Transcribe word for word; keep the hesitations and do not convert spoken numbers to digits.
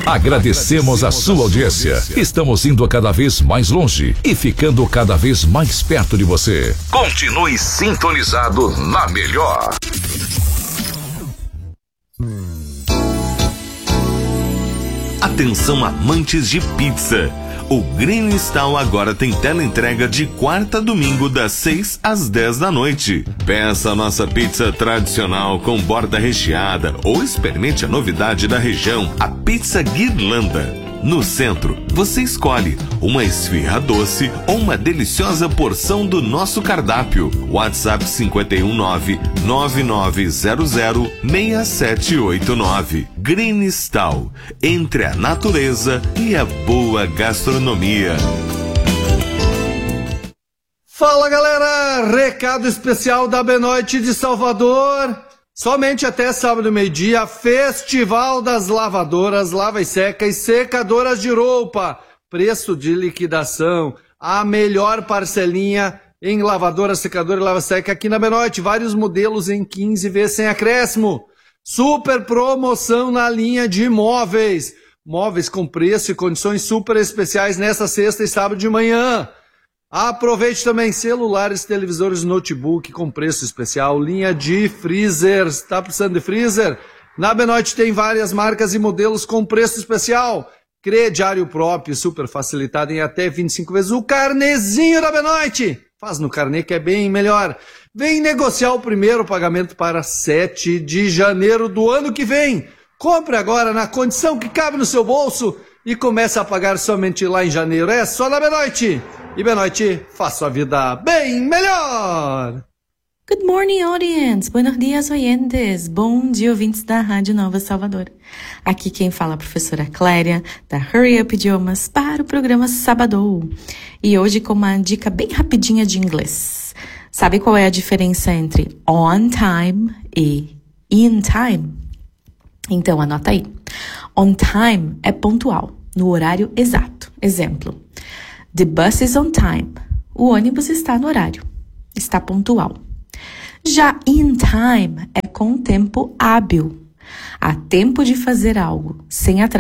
Agradecemos a sua audiência. Estamos indo cada vez mais longe e ficando cada vez mais perto de você. Continue sintonizado na melhor. Atenção, amantes de pizza. O Green Style agora tem teleentrega de quarta a domingo das seis às dez da noite. Peça a nossa pizza tradicional com borda recheada ou experimente a novidade da região, a pizza Guirlanda. No centro, você escolhe uma esfirra doce ou uma deliciosa porção do nosso cardápio. WhatsApp cinco um nove, nove nove zero zero, seis sete oito nove. Green Style, entre a natureza e a boa gastronomia. Fala, galera! Recado especial da Benoite de Salvador. Somente até sábado, meio-dia, Festival das Lavadoras, Lava e Seca e Secadoras de Roupa. Preço de liquidação. A melhor parcelinha em lavadora, secadora e lava seca aqui na Benoite. Vários modelos em quinze vezes sem acréscimo. Super promoção na linha de móveis. Móveis com preço e condições super especiais nesta sexta e sábado de manhã. Aproveite também celulares, televisores, notebook com preço especial, linha de freezer. Está precisando de freezer? Na Benoite tem várias marcas e modelos com preço especial. Crediário próprio, super facilitado em até vinte e cinco vezes. O carnezinho da Benoite. Faz no carnê que é bem melhor. Vem negociar o primeiro pagamento para sete de janeiro do ano que vem. Compre agora na condição que cabe no seu bolso e comece a pagar somente lá em janeiro. É só na Benoite. E Benoite, faça sua vida bem melhor! Good morning, audience! Buenos dias, oyentes! Bom dia, ouvintes da Rádio Nova Salvador. Aqui quem fala é a professora Cléria, da Hurry Up Idiomas, para o programa Sabadão. E hoje com uma dica bem rapidinha de inglês. Sabe qual é a diferença entre on time e in time? Então, anota aí. On time é pontual, no horário exato. Exemplo. The bus is on time. O ônibus está no horário. Está pontual. Já in time é com tempo hábil. Há tempo de fazer algo sem atraso.